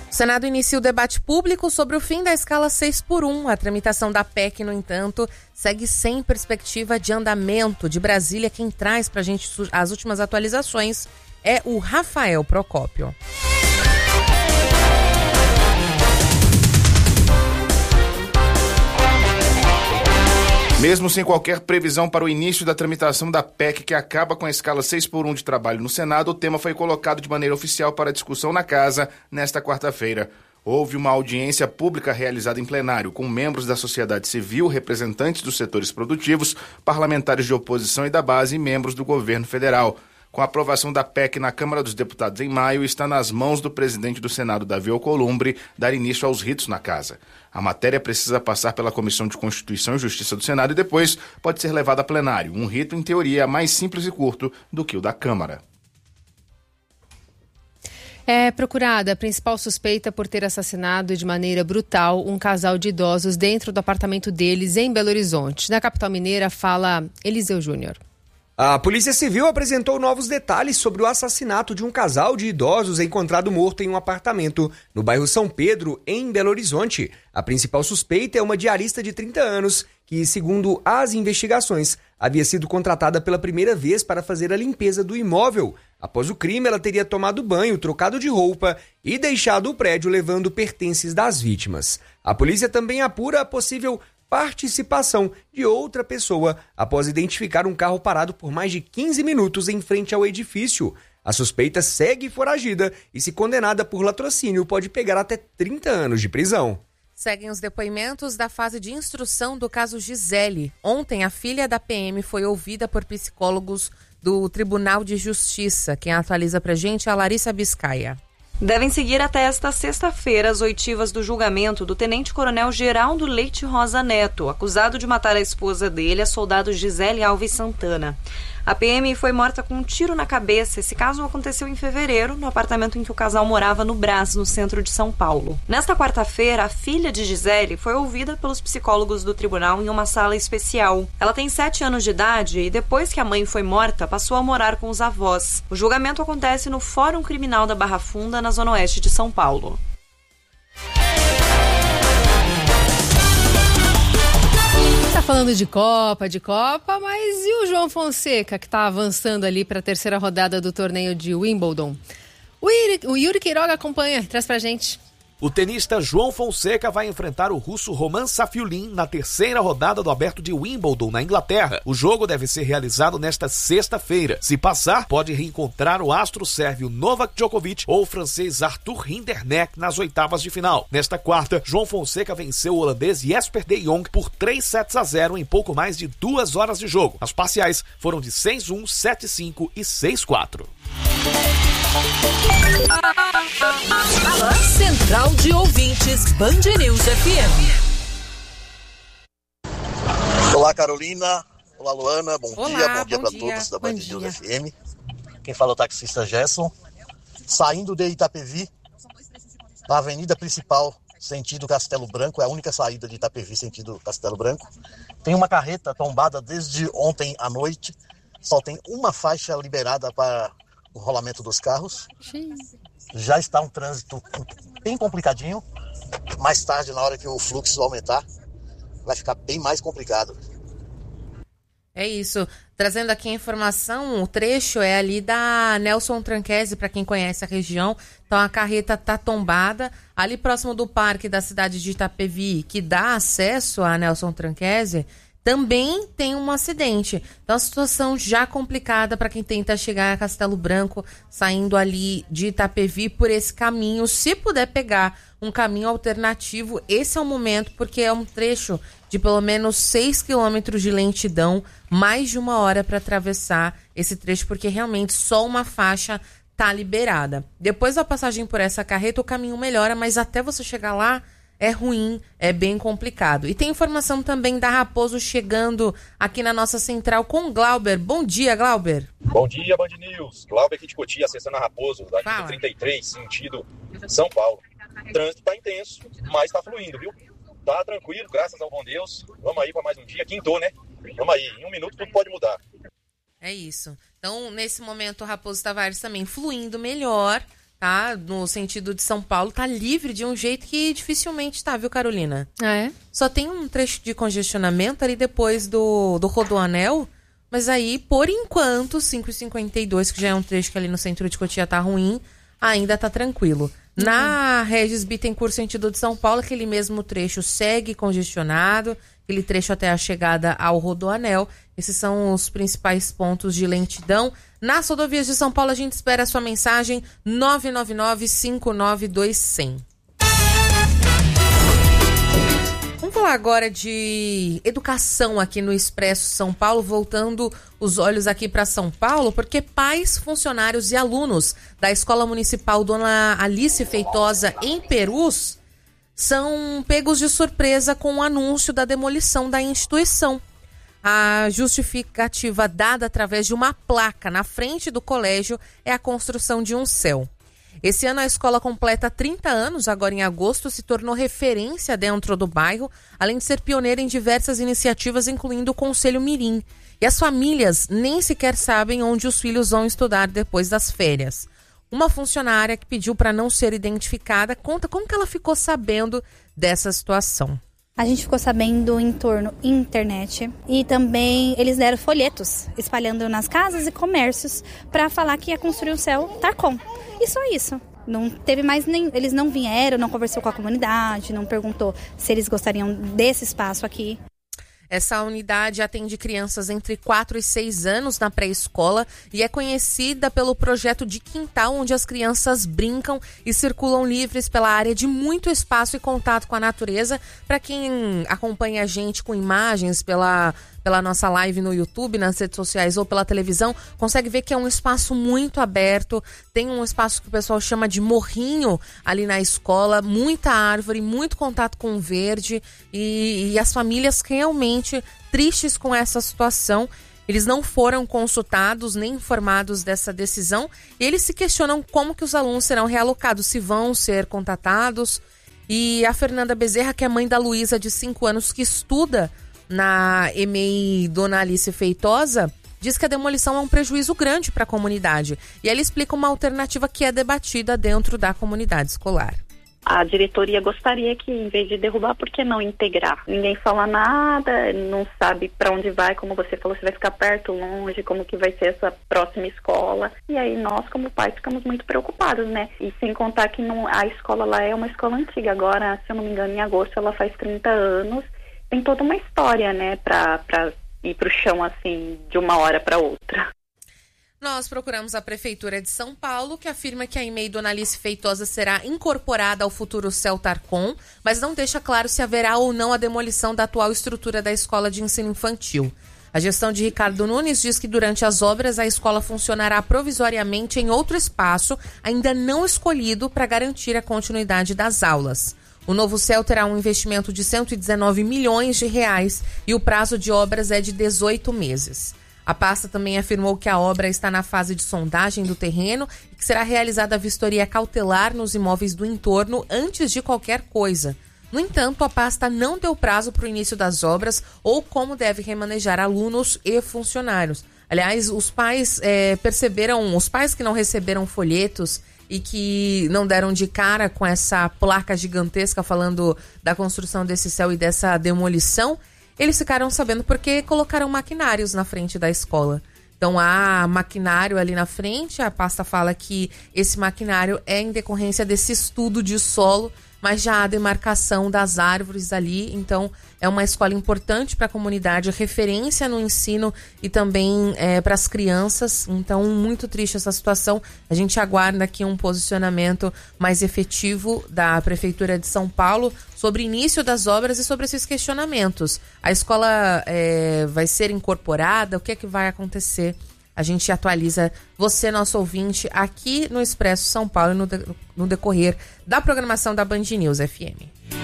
O Senado inicia o debate público sobre o fim da escala 6x1. A tramitação da PEC, no entanto, segue sem perspectiva de andamento. De Brasília, quem traz pra gente as últimas atualizações é o Rafael Procópio. Mesmo sem qualquer previsão para o início da tramitação da PEC, que acaba com a escala 6x1 de trabalho no Senado, o tema foi colocado de maneira oficial para discussão na Casa nesta quarta-feira. Houve uma audiência pública realizada em plenário com membros da sociedade civil, representantes dos setores produtivos, parlamentares de oposição e da base e membros do governo federal. Com a aprovação da PEC na Câmara dos Deputados em maio, está nas mãos do presidente do Senado, Davi Alcolumbre, dar início aos ritos na Casa. A matéria precisa passar pela Comissão de Constituição e Justiça do Senado e depois pode ser levada a plenário. Um rito, em teoria, mais simples e curto do que o da Câmara. É procurada a principal suspeita por ter assassinado de maneira brutal um casal de idosos dentro do apartamento deles em Belo Horizonte. Na capital mineira, fala Eliseu Júnior. A Polícia Civil apresentou novos detalhes sobre o assassinato de um casal de idosos encontrado morto em um apartamento no bairro São Pedro, em Belo Horizonte. A principal suspeita é uma diarista de 30 anos que, segundo as investigações, havia sido contratada pela primeira vez para fazer a limpeza do imóvel. Após o crime, ela teria tomado banho, trocado de roupa e deixado o prédio levando pertences das vítimas. A polícia também apura a possível participação de outra pessoa após identificar um carro parado por mais de 15 minutos em frente ao edifício. A suspeita segue foragida e, se condenada por latrocínio, pode pegar até 30 anos de prisão. Seguem os depoimentos da fase de instrução do caso Gisele. Ontem, a filha da PM foi ouvida por psicólogos do Tribunal de Justiça. Quem atualiza pra gente é a Larissa Biscaia. Devem seguir até esta sexta-feira as oitivas do julgamento do tenente-coronel Geraldo Leite Rosa Neto, acusado de matar a esposa dele, a soldado Gisele Alves Santana. A PM foi morta com um tiro na cabeça. Esse caso aconteceu em fevereiro, no apartamento em que o casal morava no Brás, no centro de São Paulo. Nesta quarta-feira, a filha de Gisele foi ouvida pelos psicólogos do tribunal em uma sala especial. Ela tem 7 anos de idade e, depois que a mãe foi morta, passou a morar com os avós. O julgamento acontece no Fórum Criminal da Barra Funda, na zona oeste de São Paulo. Tá falando de Copa, mas e o João Fonseca, que tá avançando ali para a terceira rodada do torneio de Wimbledon? O Yuri Queiroga acompanha, traz pra gente. O tenista João Fonseca vai enfrentar o russo Roman Safiullin na terceira rodada do Aberto de Wimbledon, na Inglaterra. O jogo deve ser realizado nesta sexta-feira. Se passar, pode reencontrar o astro sérvio Novak Djokovic ou o francês Arthur Rinderknecht nas oitavas de final. Nesta quarta, João Fonseca venceu o holandês Jesper de Jong por 3-0 em pouco mais de 2 horas de jogo. As parciais foram de 6-1, 7-5 e 6-4. Central de Ouvintes, Band News FM. Olá, Carolina. Olá, Luana. Bom dia para todos da Band News FM. Quem fala é o taxista Gerson. Saindo de Itapevi, na avenida principal, sentido Castelo Branco, é a única saída de Itapevi, sentido Castelo Branco. Tem uma carreta tombada desde ontem à noite. Só tem uma faixa liberada para o rolamento dos carros. Já está um trânsito bem complicadinho. Mais tarde, na hora que o fluxo aumentar, vai ficar bem mais complicado. É isso. Trazendo aqui a informação, o trecho é ali da Nelson Tranquese, para quem conhece a região. Então a carreta está tombada ali próximo do parque da cidade de Itapevi, que dá acesso a Nelson Tranquese. Também tem um acidente. Então, a situação já complicada para quem tenta chegar a Castelo Branco, saindo ali de Itapevi por esse caminho. Se puder pegar um caminho alternativo, esse é o momento, porque é um trecho de pelo menos 6 quilômetros de lentidão, mais de 1 hora para atravessar esse trecho, porque realmente só uma faixa tá liberada. Depois da passagem por essa carreta, o caminho melhora, mas até você chegar lá, é ruim, é bem complicado. E tem informação também da Raposo chegando aqui na nossa central com Glauber. Bom dia, Glauber. Bom dia, Band News. Glauber aqui de Cotia, acessando a Raposo, da linha 33, sentido São Paulo. O trânsito tá intenso, mas tá fluindo, viu? Tá tranquilo, graças ao bom Deus. Vamos aí para mais um dia. Quintou, né? Vamos aí, em 1 minuto tudo pode mudar. É isso. Então, nesse momento, o Raposo Tavares também fluindo melhor, tá? No sentido de São Paulo, tá livre de um jeito que dificilmente tá, viu, Carolina? É? Só tem um trecho de congestionamento ali depois do Rodoanel, mas aí, por enquanto, 5h52, que já é um trecho que ali no centro de Cotia tá ruim, ainda tá tranquilo. Na Regis Bittencourt, sentido de São Paulo, aquele mesmo trecho segue congestionado, aquele trecho até a chegada ao Rodoanel. Esses são os principais pontos de lentidão. Nas rodovias de São Paulo, a gente espera a sua mensagem 999-592-100. Vamos falar agora de educação aqui no Expresso São Paulo, voltando os olhos aqui para São Paulo, porque pais, funcionários e alunos da Escola Municipal Dona Alice Feitosa em Perus são pegos de surpresa com o anúncio da demolição da instituição. A justificativa dada através de uma placa na frente do colégio é a construção de um céu. Esse ano a escola completa 30 anos, agora em agosto, se tornou referência dentro do bairro, além de ser pioneira em diversas iniciativas, incluindo o Conselho Mirim. E as famílias nem sequer sabem onde os filhos vão estudar depois das férias. Uma funcionária que pediu para não ser identificada conta como que ela ficou sabendo dessa situação. A gente ficou sabendo em torno internet e também eles deram folhetos espalhando nas casas e comércios para falar que ia construir o céu Tarcom. E só isso. Não teve mais nem. Eles não vieram, não conversou com a comunidade, não perguntou se eles gostariam desse espaço aqui. Essa unidade atende crianças entre 4 e 6 anos na pré-escola e é conhecida pelo projeto de quintal, onde as crianças brincam e circulam livres pela área de muito espaço e contato com a natureza. Para quem acompanha a gente com imagens pela nossa live no YouTube, nas redes sociais ou pela televisão, consegue ver que é um espaço muito aberto, tem um espaço que o pessoal chama de morrinho ali na escola, muita árvore, muito contato com o verde e as famílias realmente tristes com essa situação. Eles não foram consultados nem informados dessa decisão e eles se questionam como que os alunos serão realocados, se vão ser contatados. E a Fernanda Bezerra, que é mãe da Luísa, de 5 anos, que estuda na EMEI Dona Alice Feitosa, diz que a demolição é um prejuízo grande para a comunidade. E ela explica uma alternativa que é debatida dentro da comunidade escolar. A diretoria gostaria que, em vez de derrubar, por que não integrar? Ninguém fala nada, não sabe para onde vai, como você falou, se vai ficar perto, longe, como que vai ser essa próxima escola. E aí nós, como pais, ficamos muito preocupados, né? E sem contar que a escola lá é uma escola antiga. Agora, se eu não me engano, em agosto ela faz 30 anos. Tem toda uma história, né, para ir para o chão, assim, de uma hora para outra. Nós procuramos a Prefeitura de São Paulo, que afirma que a EMEI Dona Alice Feitosa será incorporada ao futuro céu Tarcom, mas não deixa claro se haverá ou não a demolição da atual estrutura da escola de ensino infantil. A gestão de Ricardo Nunes diz que durante as obras a escola funcionará provisoriamente em outro espaço, ainda não escolhido, para garantir a continuidade das aulas. O novo céu terá um investimento de 119 milhões de reais e o prazo de obras é de 18 meses. A pasta também afirmou que a obra está na fase de sondagem do terreno e que será realizada a vistoria cautelar nos imóveis do entorno antes de qualquer coisa. No entanto, a pasta não deu prazo para o início das obras ou como deve remanejar alunos e funcionários. Aliás, os pais os pais que não receberam folhetos e que não deram de cara com essa placa gigantesca falando da construção desse céu e dessa demolição, eles ficaram sabendo porque colocaram maquinários na frente da escola. Então há maquinário ali na frente, a pasta fala que esse maquinário é em decorrência desse estudo de solo, mas já há demarcação das árvores ali, então é uma escola importante para a comunidade, referência no ensino e também para as crianças, então muito triste essa situação. A gente aguarda aqui um posicionamento mais efetivo da Prefeitura de São Paulo sobre o início das obras e sobre esses questionamentos. A escola vai ser incorporada? O que é que vai acontecer? A gente atualiza você, nosso ouvinte, aqui no Expresso São Paulo no decorrer da programação da Band News FM.